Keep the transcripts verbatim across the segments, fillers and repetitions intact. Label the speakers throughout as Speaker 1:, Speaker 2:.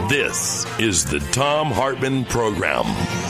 Speaker 1: This is the Thom Hartmann Program.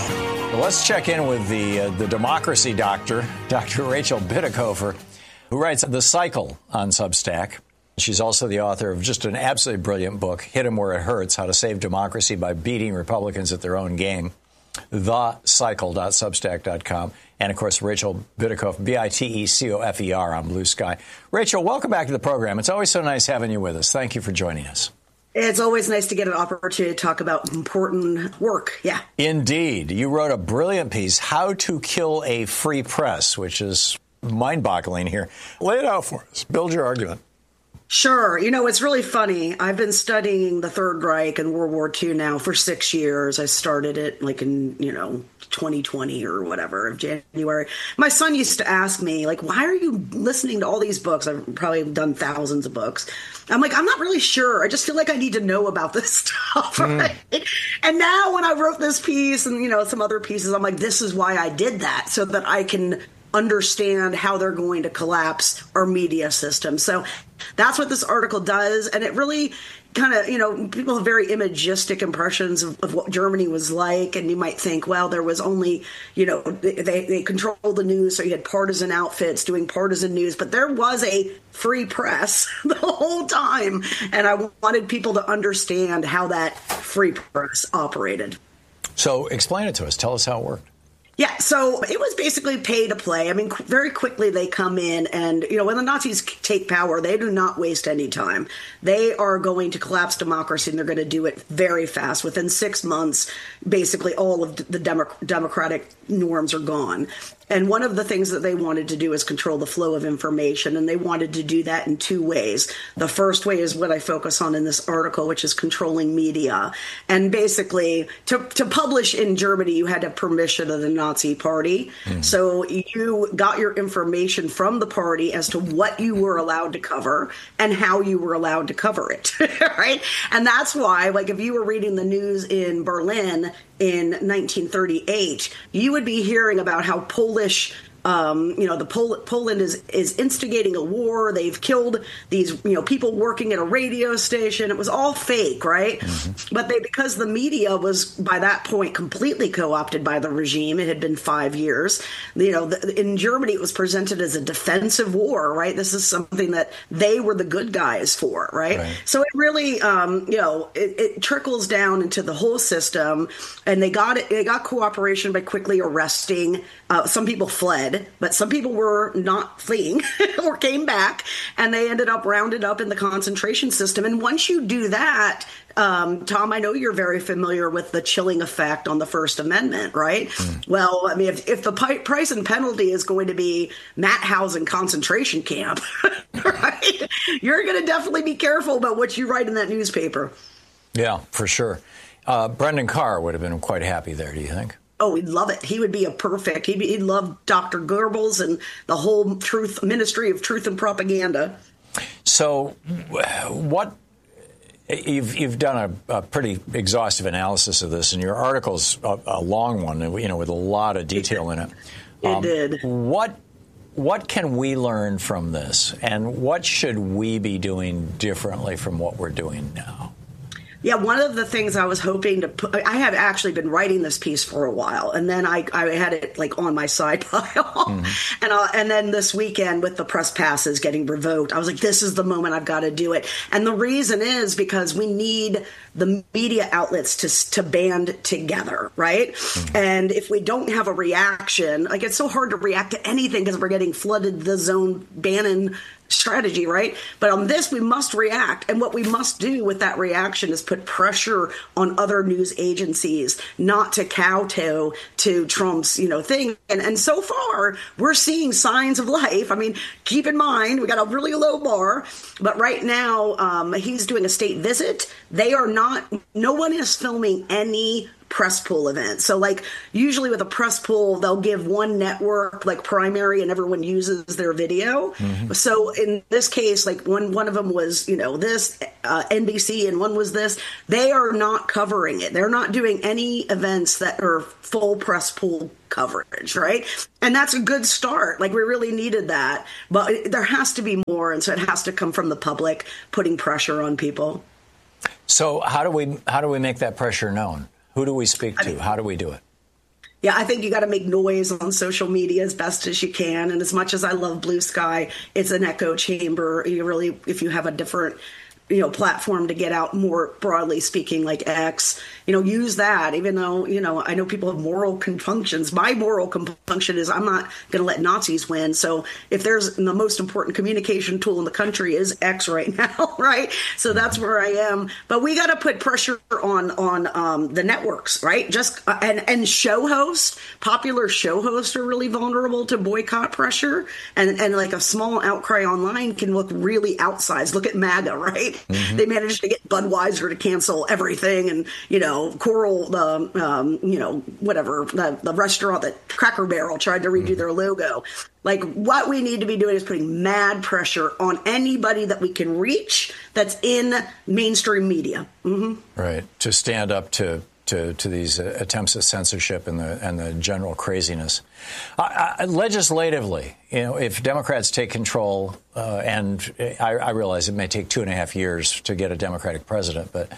Speaker 2: Let's check in with the uh, the democracy doctor, Doctor Rachel Bitecofer, who writes The Cycle on Substack. She's also the author of just an absolutely brilliant book, Hit 'em Where It Hurts, How to Save Democracy by Beating Republicans at Their Own Game, the cycle dot substack dot com. And, of course, Rachel Bitecofer, B I T E C O F E R on Blue Sky. Rachel, welcome back to the program. It's always so nice having you with us. Thank you for joining us.
Speaker 3: It's always nice to get an opportunity to talk about important work. Yeah.
Speaker 2: Indeed. You wrote a brilliant piece, How to Kill a Free Press, which is mind-boggling here. Lay it out for us. Build your argument.
Speaker 3: Sure. You know, it's really funny. I've been studying the Third Reich and World War Two now for six years. I started it like in, you know, twenty twenty or whatever, of January. My son used to ask me, like, why are you listening to all these books? I've probably done thousands of books. I'm like, I'm not really sure. I just feel like I need to know about this stuff. Right? Mm. And now when I wrote this piece and, you know, some other pieces, I'm like, this is why I did that, so that I can understand how they're going to collapse our media system. So that's what this article does. And it really kind of, you know, people have very imagistic impressions of, of what Germany was like. And you might think, well, there was only, you know, they, they controlled the news. So you had partisan outfits doing partisan news. But there was a free press the whole time. And I wanted people to understand how that free press operated.
Speaker 2: So explain it to us. Tell us how it worked.
Speaker 3: Yeah, so it was basically pay to play. I mean, very quickly they come in and, you know, when the Nazis take power, they do not waste any time. They are going to collapse democracy, and they're going to do it very fast. Within six months, basically all of the Demo- democratic norms are gone. And one of the things that they wanted to do is control the flow of information, and they wanted to do that in two ways. The first way is what I focus on in this article, which is controlling media. And basically, to, to publish in Germany, you had to have permission of the Nazi Party. Mm. So you got your information from the party as to what you were allowed to cover and how you were allowed to cover it, right? And that's why, like, if you were reading the news in Berlin in nineteen thirty-eight, you would be hearing about how Polish, um, you know, the Pol- Poland is is instigating a war. They've killed these, you know, people working at a radio station. It was all fake, right? Mm-hmm. But they, because the media was by that point completely co-opted by the regime. It had been five years. You know, the, in Germany, it was presented as a defensive war, right? This is something that they were the good guys for, right? right. So it really, um, you know, it, it trickles down into the whole system, and they got it. They got cooperation by quickly arresting. Uh, some people fled, but some people were not fleeing or came back, and they ended up rounded up in the concentration system. And once you do that, um, Tom, I know you're very familiar with the chilling effect on the First Amendment, right? Mm. Well, I mean, if, if the pi- price and penalty is going to be Mauthausen concentration camp, right, you're going to definitely be careful about what you write in that newspaper.
Speaker 2: Yeah, for sure. Uh, Brendan Carr would have been quite happy there, do you think?
Speaker 3: Oh, he'd love it. He would be a perfect. He'd, be, he'd love Doctor Goebbels and the whole truth Ministry of Truth and Propaganda.
Speaker 2: So, what you've you've done a, a pretty exhaustive analysis of this, and your article's a, a long one, you know, with a lot of detail in it.
Speaker 3: It um, did.
Speaker 2: What what can we learn from this, and what should we be doing differently from what we're doing now?
Speaker 3: Yeah, one of the things I was hoping to put, I have actually been writing this piece for a while, and then I, I had it like on my side pile. Mm-hmm. and, I, and then this weekend with the press passes getting revoked, I was like, this is the moment I've got to do it. And the reason is because we need the media outlets to, to band together, right? Mm-hmm. And if we don't have a reaction, like it's so hard to react to anything because we're getting flooded the zone Bannon strategy, right? But on this, we must react. And what we must do with that reaction is put pressure on other news agencies not to kowtow to Trump's, you know, thing. And, and so far, we're seeing signs of life. I mean, keep in mind, we got a really low bar. But right now, um, he's doing a state visit. They are not, no one is filming any press pool event. So like usually with a press pool, they'll give one network like primary and everyone uses their video. Mm-hmm. So in this case, like one, one of them was, you know, this uh, N B C and one was this. They are not covering it. They're not doing any events that are full press pool coverage, right? And that's a good start. Like we really needed that. But it, there has to be more. And so it has to come from the public putting pressure on people.
Speaker 2: So how do we how do we make that pressure known? Who do we speak to? I mean, how do we do it?
Speaker 3: Yeah, I think you got to make noise on social media as best as you can. And as much as I love Blue Sky, it's an echo chamber. You really, if you have a different, you know, platform to get out more broadly speaking, like X, you know, use that, even though, you know, I know people have moral compunctions. My moral compunction is I'm not going to let Nazis win. So if there's the most important communication tool in the country is X right now, right? So that's where I am. But we got to put pressure on on um, the networks, right? Just uh, and, and show hosts, popular show hosts are really vulnerable to boycott pressure. And, and like a small outcry online can look really outsized. Look at MAGA, right? Mm-hmm. They managed to get Budweiser to cancel everything, and you know, Coral, the um, you know, whatever the, the restaurant that Cracker Barrel tried to redo mm-hmm. their logo. Like, what we need to be doing is putting mad pressure on anybody that we can reach that's in mainstream media. Mm-hmm.
Speaker 2: Right, to stand up to. To, to these uh, attempts at censorship and the and the general craziness. Uh, uh, legislatively, you know, if Democrats take control, uh, and I, I realize it may take two and a half years to get a Democratic president, but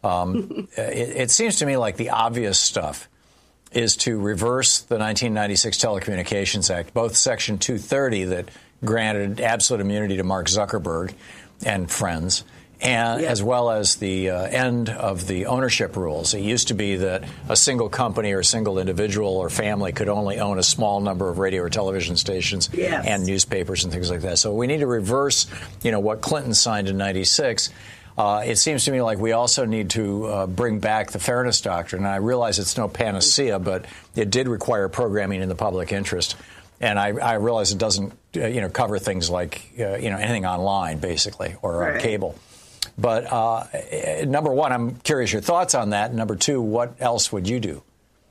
Speaker 2: um, it, it seems to me like the obvious stuff is to reverse the nineteen ninety-six Telecommunications Act, both Section two thirty that granted absolute immunity to Mark Zuckerberg and friends, and yeah. as well as the uh, end of the ownership rules. It used to be that a single company or a single individual or family could only own a small number of radio or television stations yes. and newspapers and things like that. So we need to reverse, you know, what Clinton signed in ninety-six. Uh, it seems to me like we also need to uh, bring back the fairness doctrine. And I realize it's no panacea, but it did require programming in the public interest. And I, I realize it doesn't, uh, you know, cover things like, uh, you know, anything online, basically, or right. on cable. But uh, number one, I'm curious your thoughts on that. Number two, what else would you do?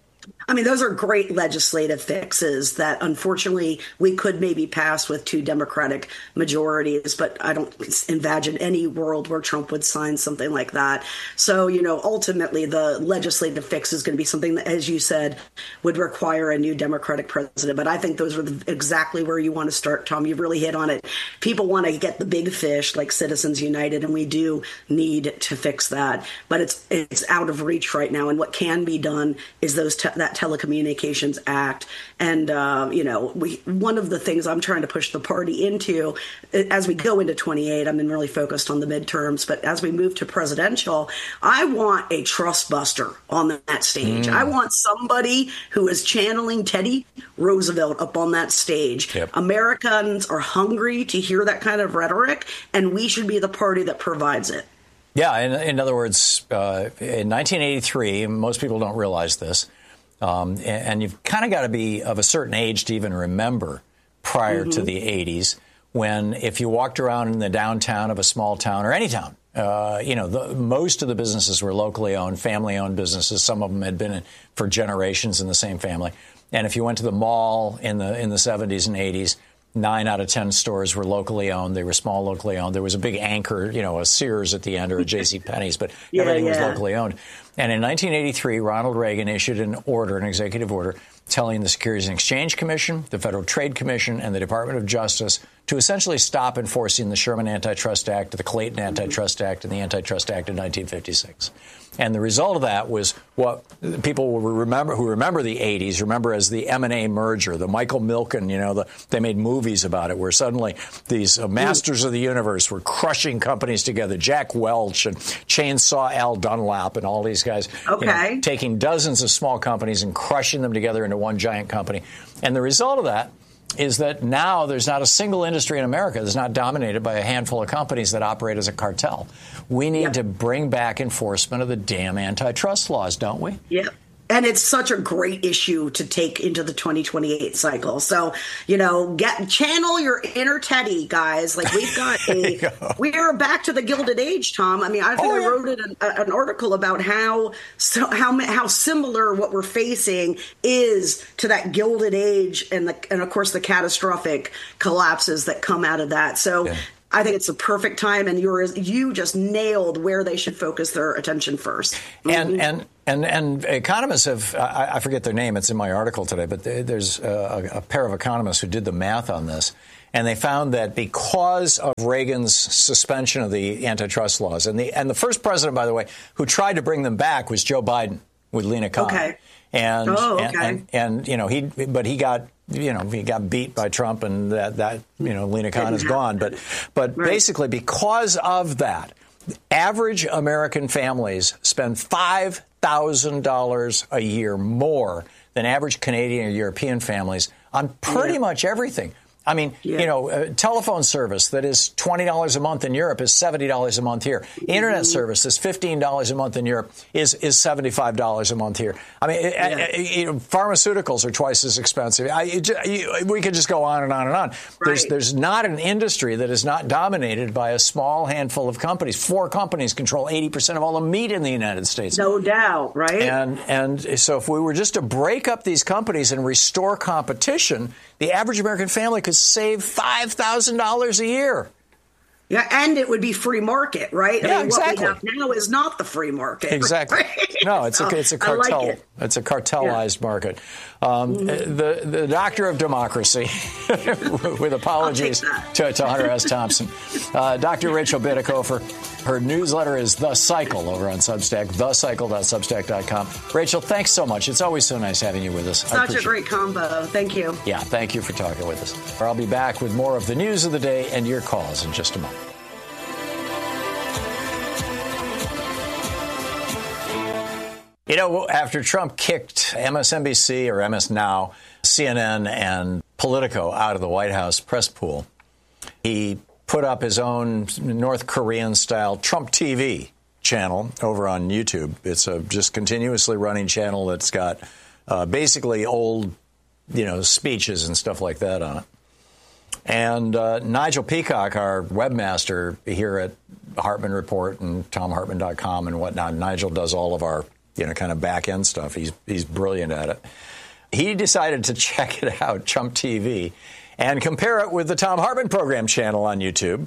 Speaker 3: I mean, those are great legislative fixes that, unfortunately, we could maybe pass with two Democratic majorities, but I don't imagine any world where Trump would sign something like that. So, you know, ultimately, the legislative fix is going to be something that, as you said, would require a new Democratic president. But I think those are the, exactly where you want to start, Tom. You've really hit on it. People want to get the big fish like Citizens United, and we do need to fix that. But it's it's out of reach right now. And what can be done is those te- that Telecommunications Act. And, uh, you know, we, one of the things I'm trying to push the party into as we go into twenty-eight, I've been really focused on the midterms, but as we move to presidential, I want a trust buster on that stage. Mm. I want somebody who is channeling Teddy Roosevelt up on that stage. Yep. Americans are hungry to hear that kind of rhetoric, and we should be the party that provides it.
Speaker 2: Yeah, in, in other words, uh, in nineteen eighty-three, most people don't realize this, Um, and, and you've kind of got to be of a certain age to even remember prior mm-hmm. to the eighties, when if you walked around in the downtown of a small town or any town, uh, you know, the, most of the businesses were locally owned, family-owned businesses. Some of them had been in, for generations in the same family. And if you went to the mall in the in the seventies and eighties, nine out of ten stores were locally owned. They were small, locally owned. There was a big anchor, you know, a Sears at the end or a JCPenney's, but yeah, everything yeah. was locally owned. And in nineteen eighty-three, Ronald Reagan issued an order, an executive order, telling the Securities and Exchange Commission, the Federal Trade Commission, and the Department of Justice to essentially stop enforcing the Sherman Antitrust Act, the Clayton Antitrust Act, and the Antitrust Act of nineteen fifty-six. And the result of that was what people will remember, who remember the eighties, remember as the M and A merger, the Michael Milken, you know, the, they made movies about it, where suddenly these uh, masters of the universe were crushing companies together. Jack Welch and Chainsaw Al Dunlap and all these guys, okay. you know, taking dozens of small companies and crushing them together into one giant company. And the result of that is that now there's not a single industry in America that's not dominated by a handful of companies that operate as a cartel. We need yep. to bring back enforcement of the damn antitrust laws, don't we?
Speaker 3: Yeah. And it's such a great issue to take into the twenty twenty-eight cycle. So, you know, get channel your inner Teddy, guys. Like, we've got a, go. we are back to the Gilded Age, Tom. I mean, I think oh, yeah. I wrote it an, an article about how, so how, how similar what we're facing is to that Gilded Age and the, and of course the catastrophic collapses that come out of that. So, yeah. I think it's the perfect time, and you're, you just nailed where they should focus their attention first.
Speaker 2: And mm-hmm. and and and economists have, I, I forget their name, it's in my article today, but there's a, a pair of economists who did the math on this, And they found that because of Reagan's suspension of the antitrust laws, and the and the first president, by the way, who tried to bring them back was Joe Biden with Lina Khan.
Speaker 3: Okay.
Speaker 2: And,
Speaker 3: oh, okay.
Speaker 2: and, and and you know he, but he got you know he got beat by Trump, and that that you know Lina Khan is gone. But but right. basically because of that, average American families spend five thousand dollars a year more than average Canadian or European families on pretty yeah. much everything. I mean, yeah. you know, uh, telephone service that is twenty dollars a month in Europe is seventy dollars a month here. Internet mm-hmm. service that's fifteen dollars a month in Europe is is seventy-five dollars a month here. I mean, yeah. uh, uh, you know, pharmaceuticals are twice as expensive. I, you, we could just go on and on and on. Right. There's there's not an industry that is not dominated by a small handful of companies. Four companies control eighty percent of all the meat in the United States.
Speaker 3: No doubt, right?
Speaker 2: And and so if we were just to break up these companies and restore competition, the average American family could save five thousand dollars a year.
Speaker 3: Yeah, and it would be free market, right?
Speaker 2: Yeah,
Speaker 3: I mean,
Speaker 2: exactly.
Speaker 3: What we have now is not the free market.
Speaker 2: Exactly.
Speaker 3: Right?
Speaker 2: No, it's a it's a cartel.
Speaker 3: Like it.
Speaker 2: It's a cartelized yeah. market. Um, mm-hmm. The the doctor of democracy, with apologies to, to Hunter S. Thompson, uh, Doctor Rachel Bitecofer. Her newsletter is The Cycle over on Substack, the cycle dot substack dot com. Rachel, thanks so much. It's always so nice having you with us.
Speaker 3: Such a great combo. Thank you.
Speaker 2: Yeah, thank you for talking with us. I'll be back with more of the news of the day and your calls in just a moment. You know, after Trump kicked M S N B C or M S Now, C N N, and Politico out of the White House press pool, he put up his own North Korean-style Trump T V channel over on YouTube. It's a just continuously running channel that's got uh, basically old, you know, speeches and stuff like that on it. And uh, Nigel Peacock, our webmaster here at Hartman Report and Tom Hartman dot com and whatnot, Nigel does all of our, you know, kind of back-end stuff. He's he's brilliant at it. He decided to check it out, Trump T V, and compare it with the Tom Hartman Program channel on YouTube.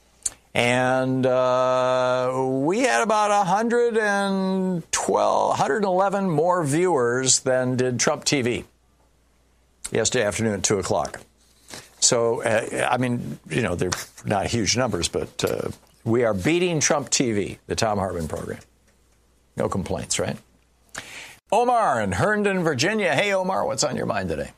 Speaker 2: And uh, we had about one hundred twelve, one hundred eleven more viewers than did Trump T V yesterday afternoon at two o'clock. So, uh, I mean, you know, they're not huge numbers, but uh, we are beating Trump T V, the Tom Hartman Program. No complaints, right? Omar in Herndon, Virginia. Hey, Omar, what's on your mind today?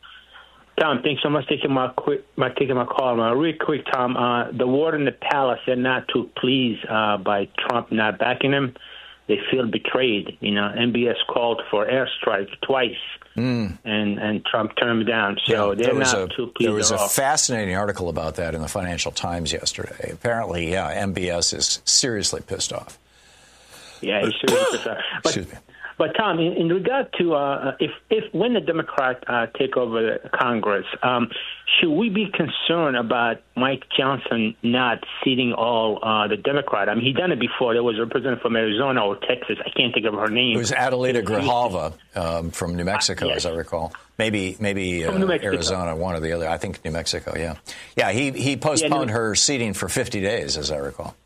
Speaker 4: Tom, thanks so much for taking my quick, my taking my call. Uh, real quick, Tom, uh, the ward in the palace, they're not too pleased uh, by Trump not backing him. They feel betrayed. You know, M B S called for airstrike twice, mm. and, and Trump turned him down. So yeah, they're not
Speaker 2: a,
Speaker 4: too pleased.
Speaker 2: There was
Speaker 4: at
Speaker 2: a
Speaker 4: all.
Speaker 2: fascinating article about that in the Financial Times yesterday. Apparently, yeah, M B S is seriously pissed off.
Speaker 4: Yeah, he's seriously pissed off. But,
Speaker 2: Excuse me.
Speaker 4: But Tom, in, in regard to uh, if if when the Democrats uh, take over the Congress, um, should we be concerned about Mike Johnson not seating all uh, the Democrat? I mean, he done it before. There was a representative from Arizona or Texas. I can't think of her name.
Speaker 2: It was Adelita Grijalva um, from New Mexico, uh, yes. as I recall. Maybe maybe uh, Arizona, one or the other. I think New Mexico. Yeah, yeah. He he postponed yeah, her seating for fifty days, as I recall.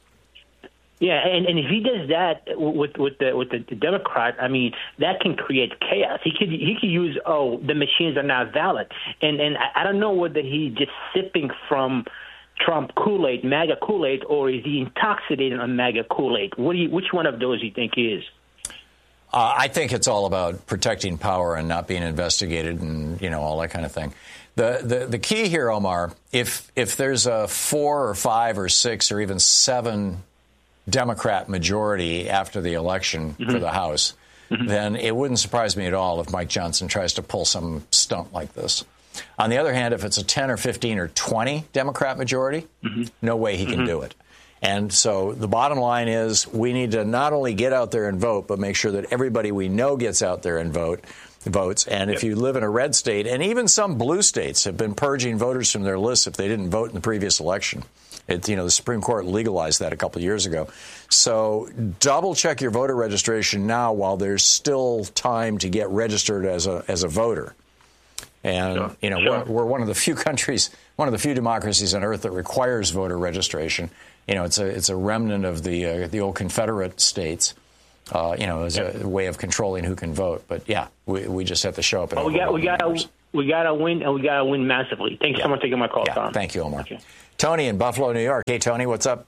Speaker 4: Yeah, and, and if he does that with with the with the Democrat, I mean, that can create chaos. He could he could use oh the machines are not valid, and and I don't know whether he's just sipping from Trump Kool-Aid, MAGA Kool-Aid, or is he intoxicated on MAGA Kool-Aid? What do you, which one of those do you think he is?
Speaker 2: Uh, I think it's all about protecting power and not being investigated, and you know all that kind of thing. The the the key here, Omar, if if there's a four or five or six or even seven Democrat majority after the election mm-hmm. for the House, mm-hmm. then it wouldn't surprise me at all if Mike Johnson tries to pull some stunt like this. On the other hand, if it's a ten or fifteen or twenty Democrat majority, mm-hmm. no way he can mm-hmm. do it. And so the bottom line is we need to not only get out there and vote, but make sure that everybody we know gets out there and vote. votes. And yep. if you live in a red state, and even some blue states have been purging voters from their lists if they didn't vote in the previous election. It, you know, the Supreme Court legalized that a couple of years ago. So double check your voter registration now while there's still time to get registered as a as a voter. And, sure. you know, sure. we're, we're one of the few countries, one of the few democracies on earth that requires voter registration. You know, it's a it's a remnant of the uh, the old Confederate states. Uh, you know, as a way of controlling who can vote. But yeah, we we just have to show up.
Speaker 4: Well, we got we got We got to win, and we got to win massively. Thanks
Speaker 2: yeah.
Speaker 4: so much for taking my call,
Speaker 2: yeah.
Speaker 4: Tom.
Speaker 2: Thank you, Omar.
Speaker 4: Okay.
Speaker 2: Tony in Buffalo, New York. Hey, Tony, what's up?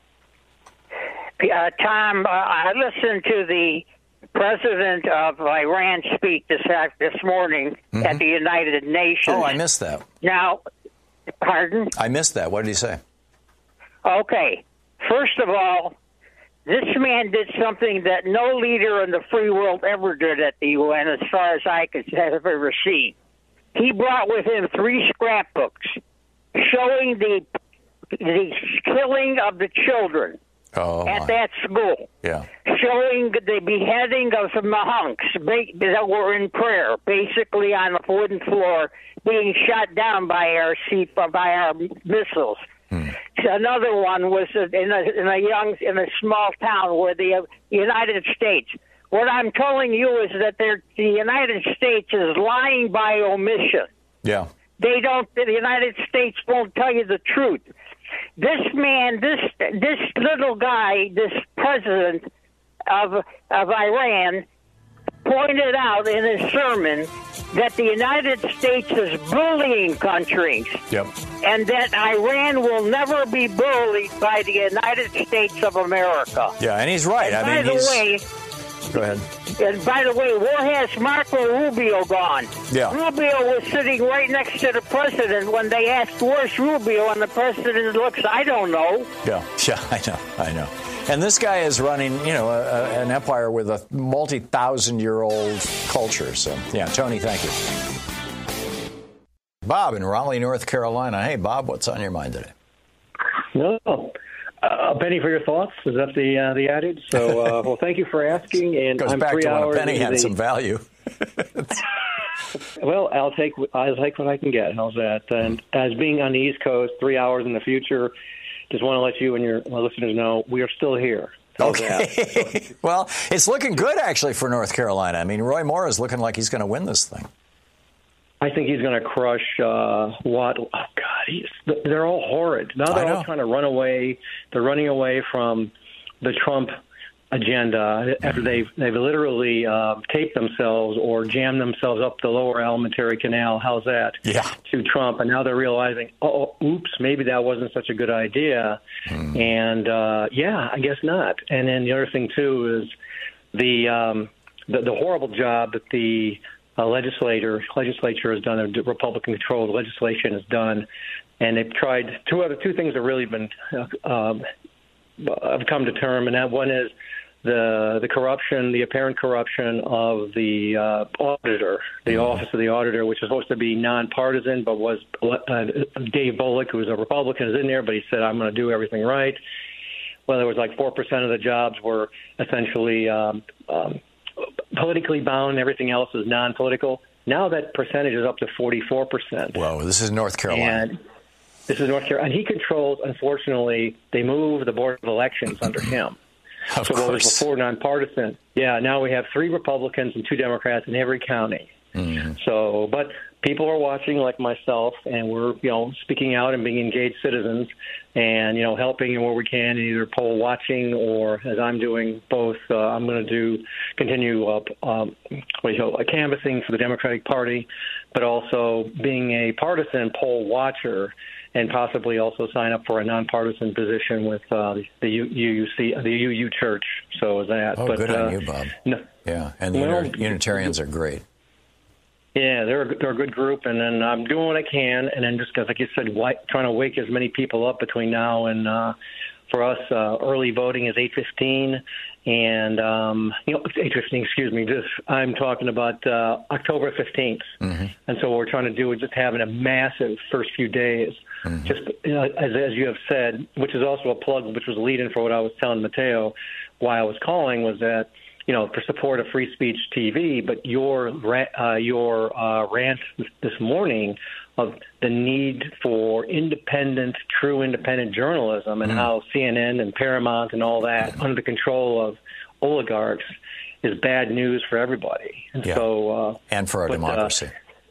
Speaker 5: Uh, Tom, uh, I listened to the president of Iran speak this this morning mm-hmm. at the United Nations.
Speaker 2: Oh, I missed that.
Speaker 5: Now, pardon?
Speaker 2: I missed that. What did he say? Okay.
Speaker 5: First of all, this man did something that no leader in the free world ever did at the U N, as far as I could have ever seen. He brought with him three scrapbooks showing the the killing of the children
Speaker 2: oh,
Speaker 5: at
Speaker 2: my.
Speaker 5: that school,
Speaker 2: yeah.
Speaker 5: showing the beheading of the monks that were in prayer, basically on the wooden floor, being shot down by our by our missiles. Hmm. Another one was in a, in a young in a small town where the United States. What I'm telling you is that the United States is lying by omission.
Speaker 2: Yeah,
Speaker 5: they don't. The United States won't tell you the truth. This man, this this little guy, this president of of Iran, pointed out in his sermon that the United States is bullying countries.
Speaker 2: Yep.
Speaker 5: And that Iran will never be bullied by the United States of America.
Speaker 2: Yeah, and he's right.
Speaker 5: And
Speaker 2: I
Speaker 5: by
Speaker 2: mean,
Speaker 5: the
Speaker 2: he's...
Speaker 5: way,
Speaker 2: Go ahead.
Speaker 5: And by the way, where has Marco Rubio gone?
Speaker 2: Yeah.
Speaker 5: Rubio was sitting right next to the president when they asked, where's Rubio? And the president looks, I don't know.
Speaker 2: Yeah, yeah, I know, I know. And this guy is running, you know, a, a, an empire with a multi-thousand-year-old culture. So, yeah, Tony, thank you. Bob in Raleigh, North Carolina. Hey, Bob, what's on your mind today?
Speaker 6: No, uh, a penny for your thoughts. Is that the uh, the adage? So, uh, well, thank you for asking. And
Speaker 2: goes
Speaker 6: I'm
Speaker 2: back
Speaker 6: three
Speaker 2: to when
Speaker 6: hours
Speaker 2: a penny had
Speaker 6: the...
Speaker 2: some value.
Speaker 6: Well, I'll take I'll take what I can get. How's that? And as being on the East Coast, three hours in the future. Just want to let you and your listeners know we are still here.
Speaker 2: Okay. Well, it's looking good, actually, for North Carolina. I mean, Roy Moore is looking like he's going to win this thing.
Speaker 6: I think he's going to crush uh, Watt. Oh, God. He's, they're all horrid. Now they're all trying to run away. They're running away from the Trump agenda after they've they've literally uh, taped themselves or jammed themselves up the lower Alimentary Canal. How's that?
Speaker 2: Yeah.
Speaker 6: To Trump, and now they're realizing, oh, oops, maybe that wasn't such a good idea. Mm. And uh, yeah, I guess not. And then the other thing too is the um, the, the horrible job that the uh, legislator legislature has done, the Republican-controlled legislation has done, and they've tried two other two things have really been uh, um, have come to term, and that one is the the corruption, the apparent corruption of the uh, auditor, the mm-hmm. office of the auditor, which is supposed to be nonpartisan, but was uh, Dave Bullock, who was a Republican, is in there, but he said, I'm going to do everything right. Well, there was like four percent of the jobs were essentially um, um, politically bound, and everything else is non-political. Now that percentage is up to forty-four percent.
Speaker 2: Whoa, this is North Carolina.
Speaker 6: And this is North Carolina. And he controls, unfortunately, they moved the Board of Elections under him.
Speaker 2: Of
Speaker 6: so
Speaker 2: course.
Speaker 6: what was before nonpartisan, yeah, now we have three Republicans and two Democrats in every county. Mm-hmm. So, but people are watching like myself, and we're, you know, speaking out and being engaged citizens and, you know, helping where we can, either poll watching or, as I'm doing, both. Uh, I'm going to do continue uh, um, what do you know, canvassing for the Democratic Party, but also being a partisan poll watcher, and possibly also sign up for a nonpartisan position with uh, the U U C, the U U Church. So is that?
Speaker 2: Oh,
Speaker 6: but,
Speaker 2: good
Speaker 6: uh,
Speaker 2: on you, Bob.
Speaker 6: No,
Speaker 2: yeah, and the
Speaker 6: well,
Speaker 2: Unit- Unitarians are great.
Speaker 6: Yeah, they're a, they're a good group, and then I'm doing what I can, and then just because, like you said, why, trying to wake as many people up between now and uh, for us, uh, early voting is eight fifteen, and um, you know, eight fifteen. Excuse me. Just I'm talking about uh, October fifteenth, mm-hmm. and so what we're trying to do is just having a massive first few days. Mm-hmm. Just you know, as as you have said, which is also a plug, which was a lead-in for what I was telling Mateo, why I was calling was that, you know, for support of free speech T V, but your uh, your uh, rant this morning of the need for independent, true independent journalism, and mm. how C N N and Paramount and all that mm. under the control of oligarchs is bad news for everybody. And
Speaker 2: yeah.
Speaker 6: so, uh,
Speaker 2: and for our
Speaker 6: but,
Speaker 2: democracy.
Speaker 6: Uh,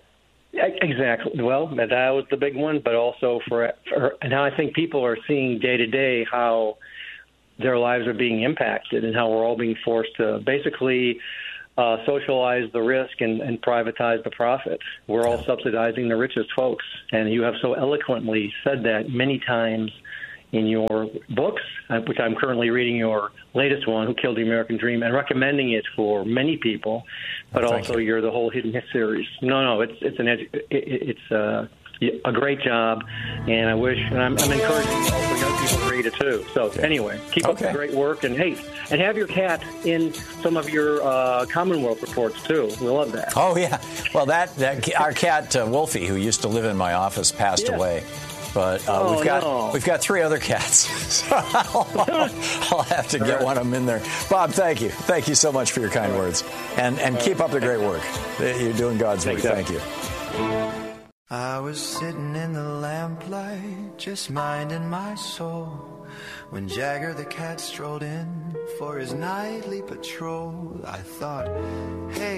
Speaker 6: Exactly. Well, that was the big one, but also for, for and how I think people are seeing day to day how their lives are being impacted and how we're all being forced to basically uh, socialize the risk and, and privatize the profit. We're all subsidizing the richest folks. And you have so eloquently said that many times in your books, which I'm currently reading your latest one, Who Killed the American Dream, and recommending it for many people, but
Speaker 2: oh,
Speaker 6: also
Speaker 2: you.
Speaker 6: you're the whole Hidden Hit series. No, no, it's it's an edu- it, it's uh, a great job, and I wish, and I'm, I'm encouraging also young people to read it too. So
Speaker 2: okay.
Speaker 6: anyway, keep up
Speaker 2: okay.
Speaker 6: the great work, and hey, and have your cat in some of your uh, Commonwealth reports too. We love that.
Speaker 2: Oh yeah, well that, that our cat uh, Wolfie, who used to live in my office, passed
Speaker 6: yeah.
Speaker 2: away. But uh,
Speaker 6: oh,
Speaker 2: we've got
Speaker 6: no.
Speaker 2: we've got three other cats, so I'll, I'll have to get one of them in there. Bob, thank you, thank you so much for your kind words, and and keep up the great work. You're doing God's work. Thank you.
Speaker 7: I was sitting in the lamplight, just minding my soul, when Jagger the cat strolled in for his nightly patrol. I thought, hey.